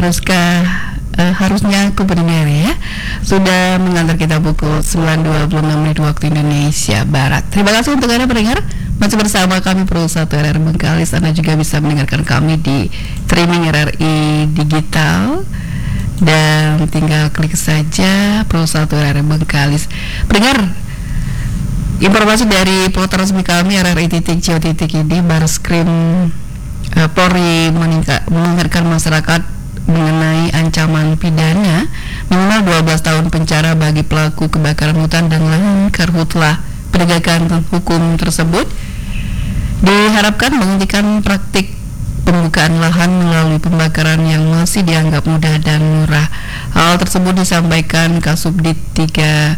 harusnya aku pendengar ya sudah mengantar kita pukul 9.26 waktu Indonesia Barat. Terima kasih untuk Anda pendengar masih bersama kami Pro 1 RRI Bengkalis. Anda juga bisa mendengarkan kami di streaming RRI Digital dan tinggal klik saja Pro 1 RRI Bengkalis. Pendengar, informasi dari portal resmi kami RRI.co.id, Bareskrim Polri mengingatkan masyarakat mengenai ancaman pidana minimal 12 tahun penjara bagi pelaku kebakaran hutan dan lahan karhutlah. Penegakan hukum tersebut diharapkan menghentikan praktik pembukaan lahan melalui pembakaran yang masih dianggap mudah dan murah. Hal tersebut disampaikan Kasubdit 3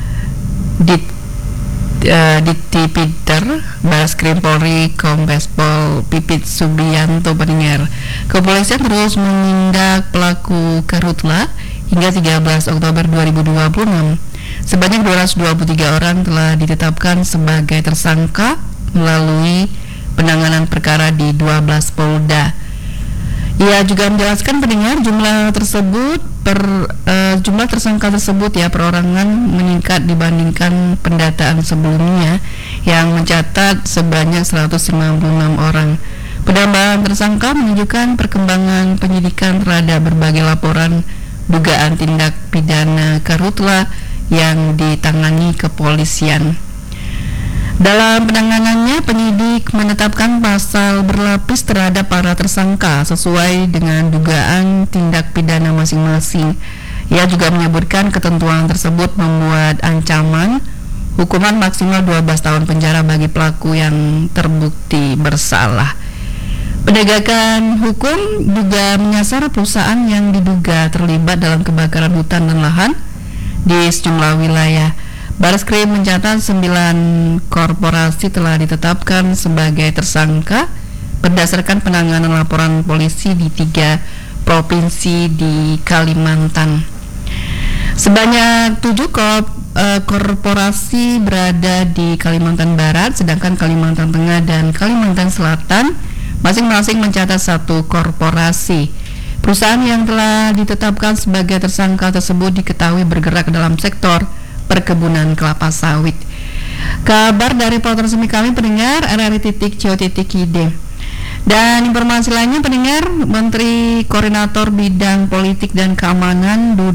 Ditipidder Bareskrim Polri Kombes Pol Pipit Subianto pendengar. Kepolisian terus menindak pelaku karhutla hingga 13 Oktober 2026. Sebanyak 223 orang telah ditetapkan sebagai tersangka melalui penanganan perkara di 12 Polda. Ia juga menjelaskan pendengar jumlah tersangka tersebut ya perorangan meningkat dibandingkan pendataan sebelumnya yang mencatat sebanyak 196 orang. Penambahan tersangka menunjukkan perkembangan penyidikan terhadap berbagai laporan dugaan tindak pidana karhutla yang ditangani kepolisian. Dalam penanganannya, penyidik menetapkan pasal berlapis terhadap para tersangka sesuai dengan dugaan tindak pidana masing-masing. Ia juga menyebutkan ketentuan tersebut membuat ancaman hukuman maksimal 12 tahun penjara bagi pelaku yang terbukti bersalah. Penegakan hukum juga menyasar perusahaan yang diduga terlibat dalam kebakaran hutan dan lahan di sejumlah wilayah. Bareskrim mencatat 9 korporasi telah ditetapkan sebagai tersangka berdasarkan penanganan laporan polisi di 3 provinsi di Kalimantan. Sebanyak 7 korporasi berada di Kalimantan Barat, sedangkan Kalimantan Tengah dan Kalimantan Selatan masing-masing mencatat 1 korporasi. Perusahaan yang telah ditetapkan sebagai tersangka tersebut diketahui bergerak dalam sektor perkebunan kelapa sawit. Kabar dari portal resmi kami pendengar RRI.co.id. Dan informasi lainnya pendengar, Menteri Koordinator Bidang Politik dan Keamanan